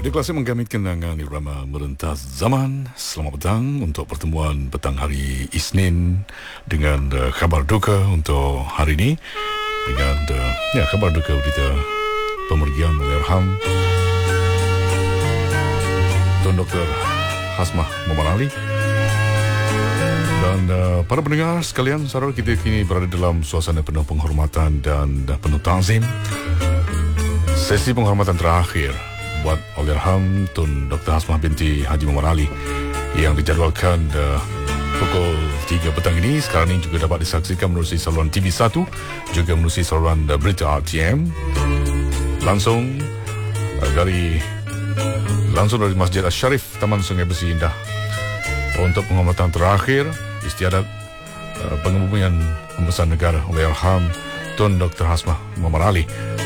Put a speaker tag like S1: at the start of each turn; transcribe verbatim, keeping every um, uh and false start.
S1: Radio Klasik menggamit kenangan irama merentas zaman. Selamat petang untuk pertemuan petang hari Isnin dengan uh, khabar duka untuk hari ini, dengan uh, ya khabar duka berita pemergian Allahyarham Tun Doktor Hasmah Muhammad Ali. Dan uh, para pendengar sekalian, saudara, kita kini berada dalam suasana penuh penghormatan dan uh, penuh ta'zim. Sesi penghormatan terakhir buat Allahyarham Tun Doktor Hasmah binti Haji Muhammad Ali yang dijadualkan uh, pukul tiga petang ini, sekarang ini juga dapat disaksikan menerusi saluran T V satu, juga menerusi saluran uh, berita R T M langsung uh, dari langsung dari Masjid Asy-Syarif Taman Sungai Besi Indah untuk penghormatan terakhir istiadat uh, pengebumian pembesaran negara Allahyarham Tun Doktor Hasmah Muhammad Ali.